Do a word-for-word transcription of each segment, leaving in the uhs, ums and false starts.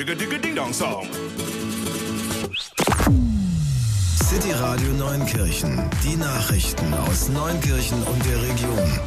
Digga-Digga-Ding-Dong-Song. City Radio Neunkirchen. Die Nachrichten aus Neunkirchen und der Region.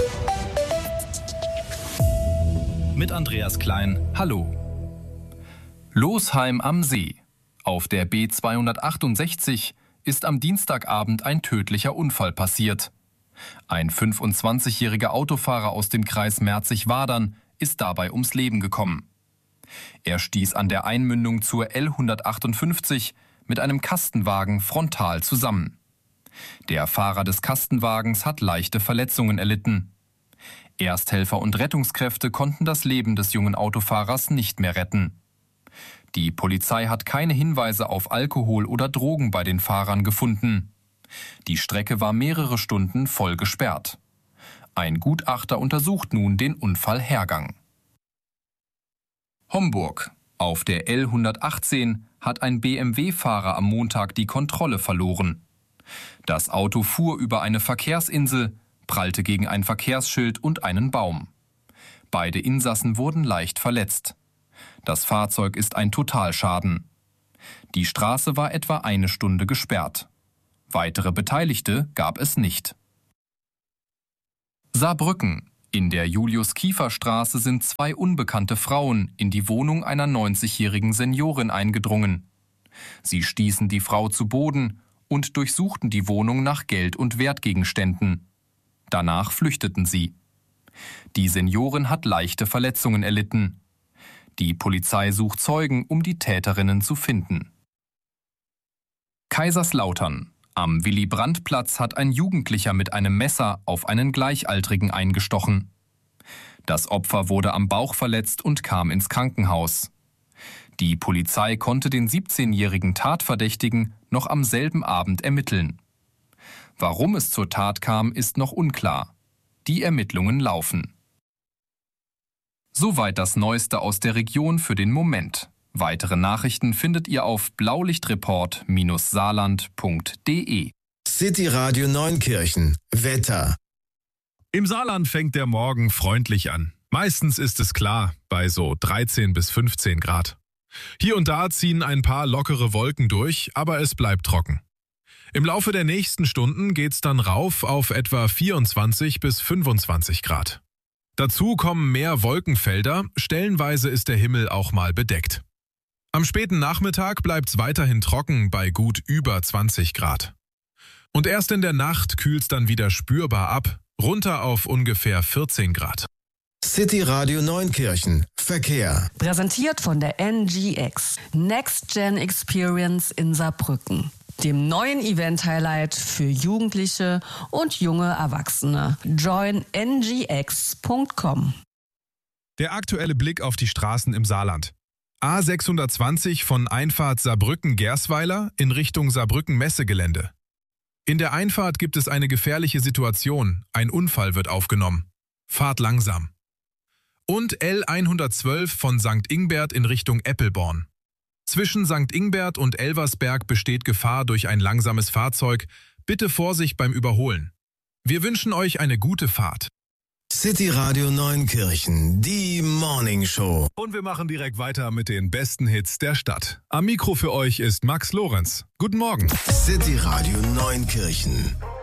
Mit Andreas Klein. Hallo. Losheim am See. Auf der B zweihundertachtundsechzig ist am Dienstagabend ein tödlicher Unfall passiert. Ein fünfundzwanzigjähriger Autofahrer aus dem Kreis Merzig-Wadern ist dabei ums Leben gekommen. Er stieß an der Einmündung zur L hundertachtundfünfzig mit einem Kastenwagen frontal zusammen. Der Fahrer des Kastenwagens hat leichte Verletzungen erlitten. Ersthelfer und Rettungskräfte konnten das Leben des jungen Autofahrers nicht mehr retten. Die Polizei hat keine Hinweise auf Alkohol oder Drogen bei den Fahrern gefunden. Die Strecke war mehrere Stunden voll gesperrt. Ein Gutachter untersucht nun den Unfallhergang. Homburg. Auf der L hundertachtzehn hat ein B M W-Fahrer am Montag die Kontrolle verloren. Das Auto fuhr über eine Verkehrsinsel, prallte gegen ein Verkehrsschild und einen Baum. Beide Insassen wurden leicht verletzt. Das Fahrzeug ist ein Totalschaden. Die Straße war etwa eine Stunde gesperrt. Weitere Beteiligte gab es nicht. Saarbrücken. In der Julius-Kiefer-Straße sind zwei unbekannte Frauen in die Wohnung einer neunzigjährigen Seniorin eingedrungen. Sie stießen die Frau zu Boden und durchsuchten die Wohnung nach Geld und Wertgegenständen. Danach flüchteten sie. Die Seniorin hat leichte Verletzungen erlitten. Die Polizei sucht Zeugen, um die Täterinnen zu finden. Kaiserslautern. Am Willy-Brandt-Platz hat ein Jugendlicher mit einem Messer auf einen Gleichaltrigen eingestochen. Das Opfer wurde am Bauch verletzt und kam ins Krankenhaus. Die Polizei konnte den siebzehnjährigen Tatverdächtigen noch am selben Abend ermitteln. Warum es zur Tat kam, ist noch unklar. Die Ermittlungen laufen. Soweit das Neueste aus der Region für den Moment. Weitere Nachrichten findet ihr auf blaulichtreport Bindestrich saarland Punkt de. City Radio Neunkirchen. Wetter. Im Saarland fängt der Morgen freundlich an. Meistens ist es klar, bei so dreizehn bis fünfzehn Grad. Hier und da ziehen ein paar lockere Wolken durch, aber es bleibt trocken. Im Laufe der nächsten Stunden geht's dann rauf auf etwa vierundzwanzig bis fünfundzwanzig Grad. Dazu kommen mehr Wolkenfelder, stellenweise ist der Himmel auch mal bedeckt. Am späten Nachmittag bleibt's weiterhin trocken bei gut über zwanzig Grad. Und erst in der Nacht kühlt's dann wieder spürbar ab, runter auf ungefähr vierzehn Grad. City Radio Neunkirchen. Verkehr. Präsentiert von der N G X. Next Gen Experience in Saarbrücken. Dem neuen Event-Highlight für Jugendliche und junge Erwachsene. join n g x punkt com. Der aktuelle Blick auf die Straßen im Saarland. A sechshundertzwanzig von Einfahrt Saarbrücken-Gersweiler in Richtung Saarbrücken-Messegelände. In der Einfahrt gibt es eine gefährliche Situation. Ein Unfall wird aufgenommen. Fahrt langsam. Und L hundertzwölf von Sankt Ingbert in Richtung Eppelborn. Zwischen Sankt Ingbert und Elversberg besteht Gefahr durch ein langsames Fahrzeug. Bitte Vorsicht beim Überholen. Wir wünschen euch eine gute Fahrt. City Radio Neunkirchen, die Morning Show. Und wir machen direkt weiter mit den besten Hits der Stadt. Am Mikro für euch ist Max Lorenz. Guten Morgen. City Radio Neunkirchen.